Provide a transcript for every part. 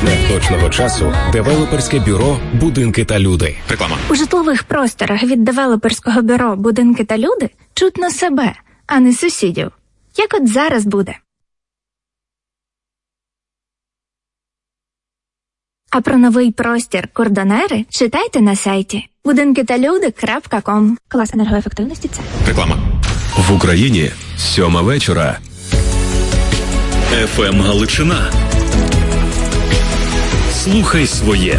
Власне точного часу девелоперське бюро «Будинки та люди». Реклама. У житлових просторах від девелоперського бюро «Будинки та люди» чутно себе, а не сусідів. Як от зараз буде. А про новий простір «Кордонери» читайте на сайті budinkitalude.com. Клас енергоефективності С. Реклама. В Україні 7 вечора. ФМ Галичина. Слухай своє.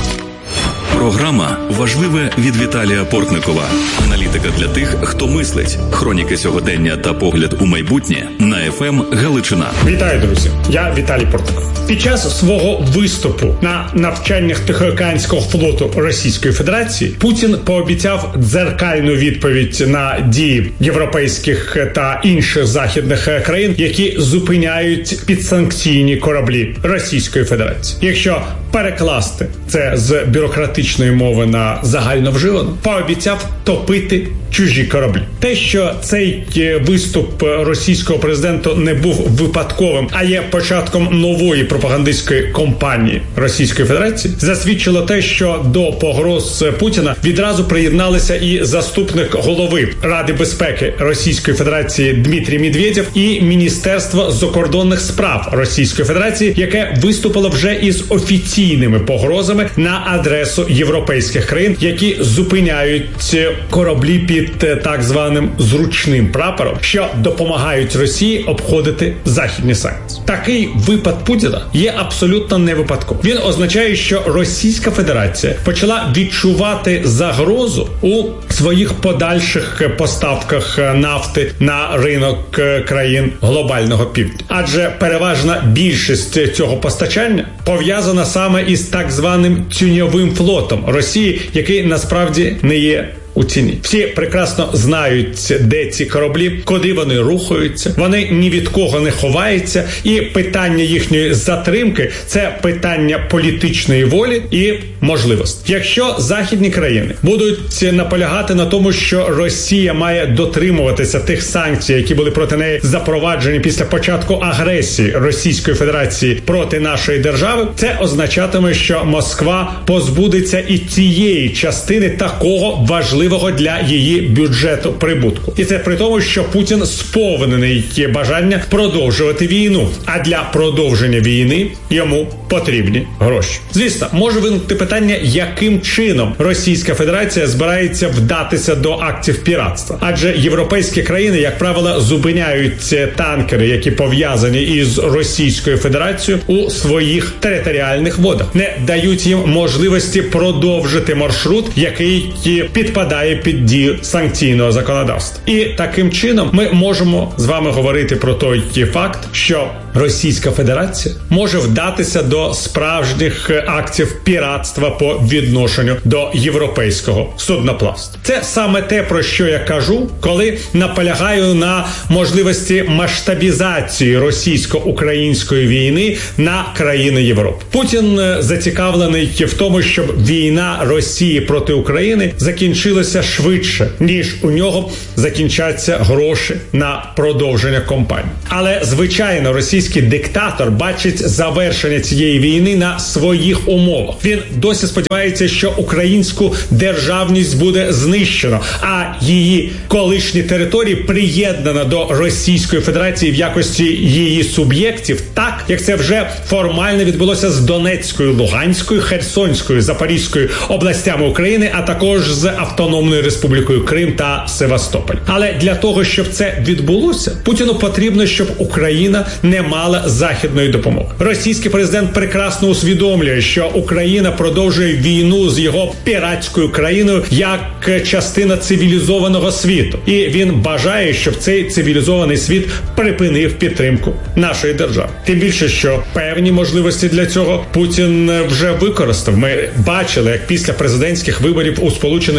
Програма «Важливе» від Віталія Портникова. Аналітика для тих, хто мислить. Хроніки сьогодення та погляд у майбутнє на ФМ Галичина. Вітаю, друзі! Я Віталій Портников. Під час свого виступу на навчаннях Тихоокеанського флоту Російської Федерації Путін пообіцяв дзеркальну відповідь на дії європейських та інших західних країн, які зупиняють підсанкційні кораблі Російської Федерації. Якщо перекласти це з бюрократичної мови на загальновживану, пообіцяв топити чужі кораблі. Те, що цей виступ російського президента не був випадковим, а є початком нової пропагандистської кампанії Російської Федерації, засвідчило те, що до погроз Путіна відразу приєдналися і заступник голови Ради безпеки Російської Федерації Дмитрій Медведєв і Міністерство закордонних справ Російської Федерації, яке виступило вже із офіційними погрозами на адресу європейських країн, які зупиняють кораблі під так званим зручним прапором, що допомагають Росії обходити західні санкції. Такий випад Путіна є абсолютно не випадковим. Він означає, що Російська Федерація почала відчувати загрозу у своїх подальших поставках нафти на ринок країн глобального півдня. Адже переважна більшість цього постачання пов'язана саме із так званим тіньовим флотом Росії, який насправді не є у ціні. Всі прекрасно знають, де ці кораблі, куди вони рухаються, вони ні від кого не ховаються, і питання їхньої затримки – це питання політичної волі і можливості. Якщо західні країни будуть наполягати на тому, що Росія має дотримуватися тих санкцій, які були проти неї запроваджені після початку агресії Російської Федерації проти нашої держави, це означатиме, що Москва позбудеться і цієї частини такого важливого для її бюджету прибутку. І це при тому, що Путін сповнений бажання продовжувати війну. А для продовження війни йому потрібні гроші. Звісно, може виникнути питання, яким чином Російська Федерація збирається вдатися до актів піратства. Адже європейські країни, як правило, зупиняють танкери, які пов'язані із Російською Федерацією у своїх територіальних водах. Не дають їм можливості продовжити маршрут, який підпадає під дію санкційного законодавства. І таким чином ми можемо з вами говорити про той факт, що Російська Федерація може вдатися до справжніх актів піратства по відношенню до європейського судноплавства. Це саме те, про що я кажу, коли наполягаю на можливості масштабізації російсько-української війни на країни Європи. Путін зацікавлений в тому, щоб війна Росії проти України закінчилася швидше, ніж у нього закінчаться гроші на продовження кампанії. Але, звичайно, російський диктатор бачить завершення цієї війни на своїх умовах. Він досі сподівається, що українську державність буде знищено, а її колишні території приєднано до Російської Федерації в якості її суб'єктів, так, як це вже формально відбулося з Донецькою, Луганською, Херсонською, Запорізькою областями України, а також з Автономною Республікою Крим та Севастополь. Але для того, щоб це відбулося, Путіну потрібно, щоб Україна не мала західної допомоги. Російський президент прекрасно усвідомлює, що Україна продовжує війну з його піратською країною як частина цивілізованого світу. І він бажає, щоб цей цивілізований світ припинив підтримку нашої держави. Тим більше, що певні можливості для цього Путін вже використав. Ми бачили, як після президентських виборів у Сполучених Штатах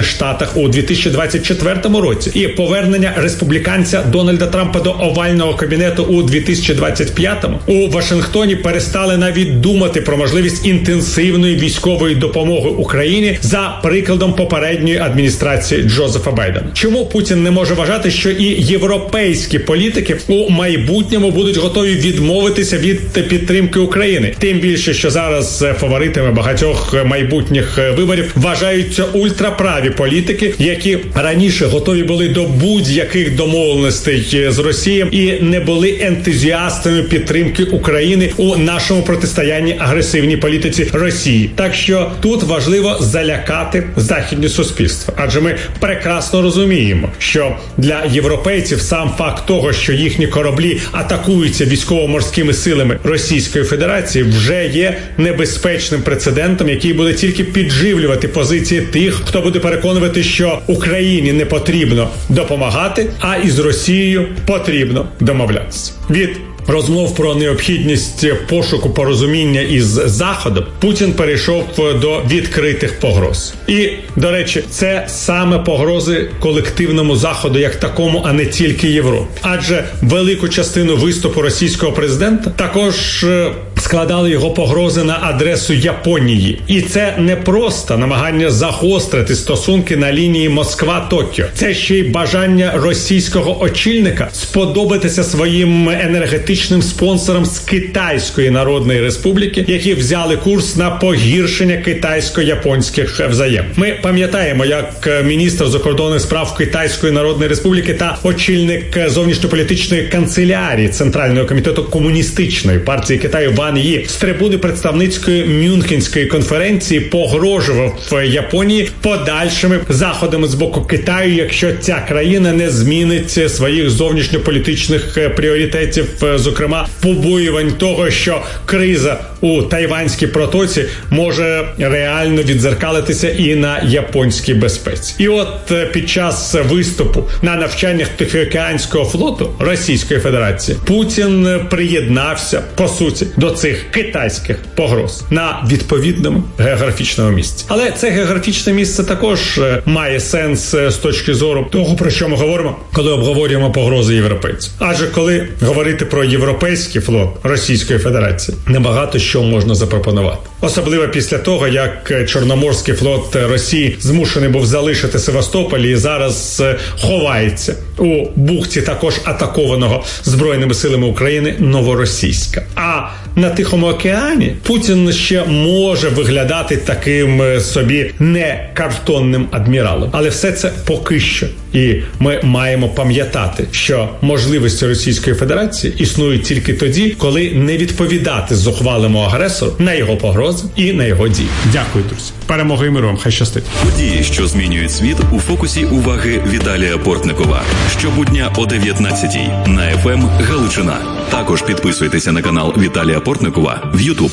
Штатах у 2024 році і повернення республіканця Дональда Трампа до овального кабінету у 2025-му, у Вашингтоні перестали навіть думати про можливість інтенсивної військової допомоги Україні за прикладом попередньої адміністрації Джозефа Байдена. Чому Путін не може вважати, що і європейські політики у майбутньому будуть готові відмовитися від підтримки України? Тим більше, що зараз фаворитами багатьох майбутніх виборів вважаються ультраправі політики, які раніше готові були до будь-яких домовленостей з Росією і не були ентузіастами підтримки України у нашому протистоянні агресивній політиці Росії. Так що тут важливо залякати західне суспільство, адже ми прекрасно розуміємо, що для європейців сам факт того, що їхні кораблі атакуються військово-морськими силами Російської Федерації, вже є небезпечним прецедентом, який буде тільки підживлювати позиції тих, хто буде переконувати, що Україні не потрібно допомагати, а із Росією потрібно домовлятися. Від розмов про необхідність пошуку порозуміння із Заходом Путін перейшов до відкритих погроз. І, до речі, це саме погрози колективному Заходу як такому, а не тільки Європі. Адже велику частину виступу російського президента також складали його погрози на адресу Японії. І це не просто намагання загострити стосунки на лінії Москва-Токіо. Це ще й бажання російського очільника сподобатися своїм енергетичним спонсорам з Китайської Народної Республіки, які взяли курс на погіршення китайсько-японських взаємин. Ми пам'ятаємо, як міністр закордонних справ Китайської Народної Республіки та очільник зовнішньополітичної канцелярії Центрального комітету комуністичної партії Китаю Ван Ї з трибуни представницької Мюнхенської конференції погрожував Японії подальшими заходами з боку Китаю, якщо ця країна не змінить своїх зовнішньополітичних пріоритетів, зокрема побоювань того, що криза у Тайванській протоці може реально віддзеркалитися і на японській безпеці. І от під час виступу на навчаннях Тихоокеанського флоту Російської Федерації Путін приєднався, по суті, до цих китайських погроз на відповідному географічному місці. Але це географічне місце також має сенс з точки зору того, про що ми говоримо, коли обговорюємо погрози європейців. Адже коли говорити про європейський флот Російської Федерації, небагато що можна запропонувати. Особливо після того, як Чорноморський флот Росії змушений був залишити Севастополь і зараз ховається у бухті також атакованого Збройними силами України Новоросійська. А на Тихому океані Путін ще може виглядати таким собі не картонним адміралом. Але все це поки що. І ми маємо пам'ятати, що можливості Російської Федерації існують тільки тоді, коли не відповідати зухвалому агресору на його погрози і на його дії. Дякую, друзі. Перемоги і миру вам. Хай щастить. Події, що змінюють світ, у фокусі уваги Віталія Портникова. Щобудня о 19-й на ФМ Галичина. Також підписуйтеся на канал Віталія Портникова в YouTube.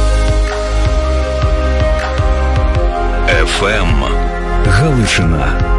ФМ Галичина.